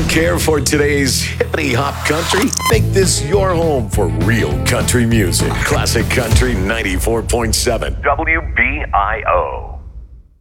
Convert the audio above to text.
don't care for today's hippity hop country? Make this your home for real country music. Classic Country 94.7 WBIO.